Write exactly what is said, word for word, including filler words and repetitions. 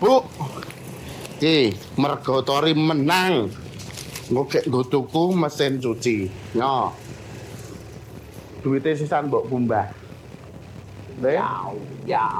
Bu. Ki, mergo Tori menang. Ngokek nggo tuku mesin cuci. Nyo. Duite sisan mbok kumbah. Ya, ya